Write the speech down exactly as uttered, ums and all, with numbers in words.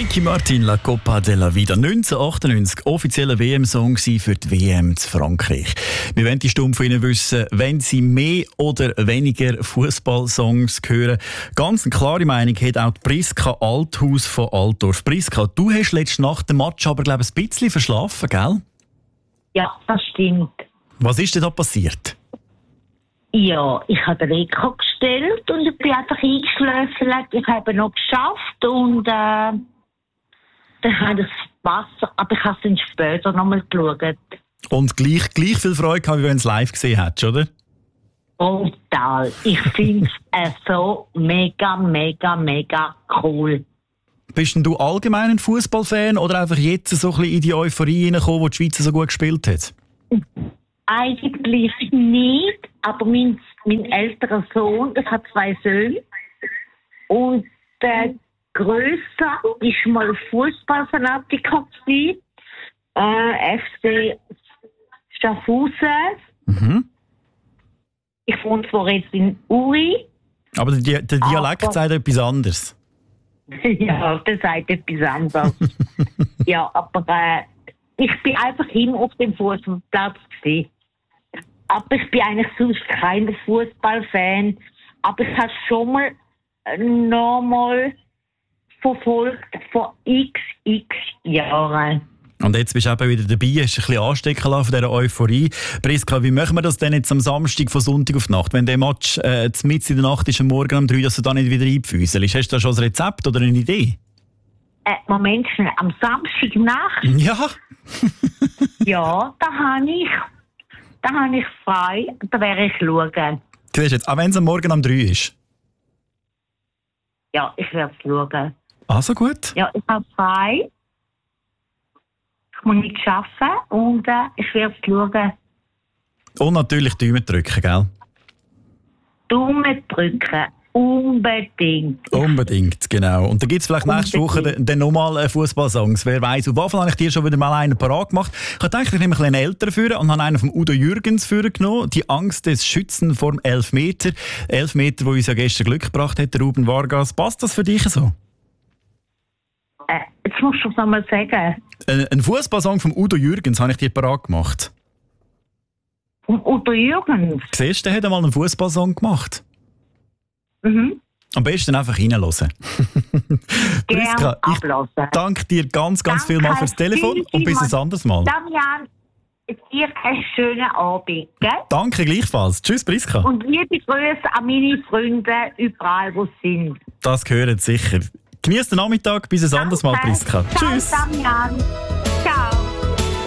Ricky Martin, La Copa della Vida. neunzehnhundertachtundneunzig, offizieller W M-Song für die W M zu Frankreich. Wir wollen die Stunde von Ihnen wissen, wenn Sie mehr oder weniger Fußballsongs hören. Ganz eine klare Meinung hat auch die Priska Althaus von Altdorf. Priska, du hast letzte Nacht den Match aber, glaube ich, ein bisschen verschlafen, gell? Ja, das stimmt. Was ist denn da passiert? Ja, ich habe den Wecker gestellt und ich bin einfach eingeschläfert. Ich habe noch geschafft und äh, dann habe ich es verpasst, aber ich habe es dann später nochmal geschaut. Und gleich, gleich viel Freude gehabt, wie wenn du es live gesehen hättest, oder? Total. Ich finde es äh, so mega, mega, mega cool. Bist denn du allgemein ein Fußballfan oder einfach jetzt so ein bisschen in die Euphorie reingekommen, wo die Schweiz so gut gespielt hat? Eigentlich nicht, aber mein, mein älterer Sohn, das hat zwei Söhne, und der Größte ist mal Fußballfanatiker gewesen, äh, F C Schaffhausen. Mhm. Ich wohne zwar jetzt in Uri. Aber der, der Dialekt aber, sagt etwas anderes. Ja, der sagt etwas anderes. Ja, aber äh, ich bin einfach immer auf dem Fußballplatz gewesen. Aber ich bin eigentlich sonst kein Fußballfan. Aber ich habe schon mal äh, nochmal verfolgt vor x, x Jahren. Und jetzt bist du eben wieder dabei, hast ein bisschen anstecken lassen von dieser Euphorie. Priska, wie machen wir das denn jetzt am Samstag von Sonntag auf Nacht? Wenn der Match äh, mitten in der Nacht ist, am Morgen um drei, dass du da nicht wieder einpfüselst? Hast du da schon ein Rezept oder eine Idee? Äh, Moment schnell, am Samstagnacht? Ja. Ja, da habe ich, da habe ich frei, da werde ich schauen. Du siehst jetzt, auch wenn es am Morgen um drei ist? Ja, ich werde schauen. Also gut. Ja, ich habe frei. Ich muss nicht arbeiten und äh, ich werde schauen. Und natürlich Daumen drücken, gell? Daumen drücken. Unbedingt. Unbedingt, genau. Und dann gibt es vielleicht nächste Woche dann, dann nochmal Fußballsongs. Wer weiss. Auf Waffel habe ich dir schon wieder mal einen parat gemacht. Ich habe gedacht, ich nehme einen älter führen und habe einen vom Udo Jürgens genommen. Die Angst des Schützen vor dem Elfmeter. Elfmeter, wo uns ja gestern Glück gebracht hat, der Ruben Vargas. Passt das für dich so? Äh, jetzt musst du es nochmal sagen. Ein, ein Fußballsong vom Udo Jürgens habe ich dir parat gemacht. Vom Udo Jürgens? Siehst du, der hat einmal einen Fußballsong gemacht. Mhm. Am besten einfach reinhören. Priska, ich danke dir ganz, ganz viel mal fürs Telefon und bis ein anderes Mal. Damian, dir einen schönen Abend. Gell? Danke gleichfalls. Tschüss, Priska. Und liebe Grüße an meine Freunde, überall wo sie sind. Das gehört sicher. Genieß den Nachmittag, bis ein anderes Mal, Priska. Ciao, Tschüss. Damian.